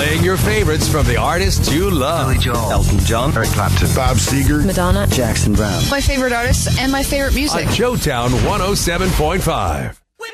Playing your favorites from the artists you love. Billy Joel, Elton John, Eric Clapton, Bob Seger, Madonna, Jackson Browne. My favorite artists and my favorite music. On Showtown 107.5.